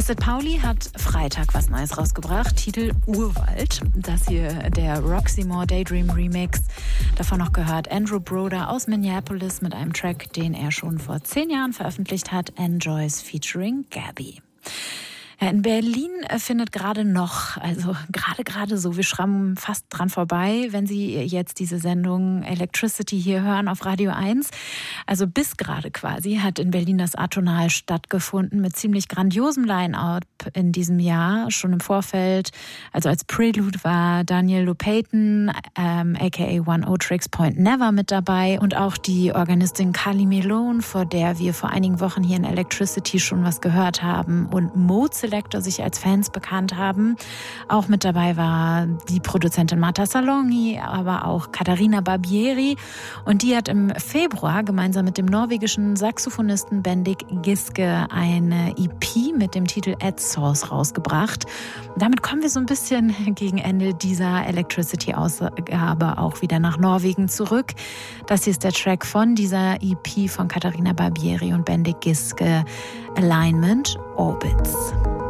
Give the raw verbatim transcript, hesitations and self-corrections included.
Wasted Pauli hat Freitag was Neues rausgebracht, Titel Urwald. Das hier der Roxy Moore Daydream Remix. Davon noch gehört Andrew Broder aus Minneapolis mit einem Track, den er schon vor zehn Jahren veröffentlicht hat, Enjoys featuring Gabby. Ja, in Berlin findet gerade noch, also gerade gerade so, wir schrammen fast dran vorbei, wenn Sie jetzt diese Sendung Electricity hier hören auf Radio eins. Also bis gerade quasi hat in Berlin das Atonal stattgefunden mit ziemlich grandiosem Line-Up in diesem Jahr, schon im Vorfeld. Also als Prelude war Daniel Lopayton, ähm, aka One O Tricks Point Never mit dabei und auch die Organistin Carly Melone, vor der wir vor einigen Wochen hier in Electricity schon was gehört haben, und Mode Selector sich als Fans bekannt haben. Auch mit dabei war die Produzentin Marta Salongi, aber auch Katharina Barbieri. Und die hat im Februar gemeinsam mit dem norwegischen Saxophonisten Bendik Giske eine E P mit dem Titel At Source rausgebracht. Und damit kommen wir so ein bisschen gegen Ende dieser Electricity-Ausgabe auch wieder nach Norwegen zurück. Das hier ist der Track von dieser E P von Katharina Barbieri und Bendik Giske, Alignment Orbits.